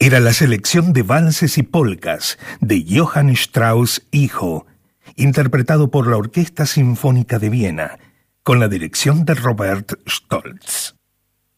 Era la selección de valses y polcas de Johann Strauss hijo, interpretado por la Orquesta Sinfónica de Viena, con la dirección de Robert Stolz.